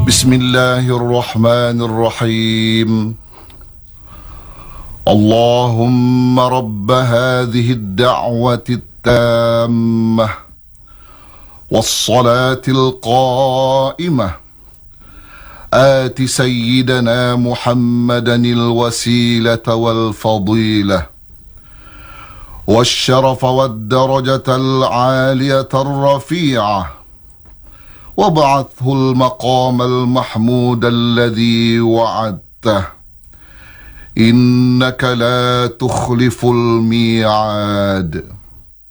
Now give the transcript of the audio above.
بسم الله الرحمن الرحيم. اللهم رب هذه الدعوة التامة والصلاة القائمة آت سيدنا محمدا الوسيلة والفضيلة والشرف والدرجة العالية الرفيعة، وابعثه المقام المحمود الذي وعدته، إنك لا تخلف الميعاد.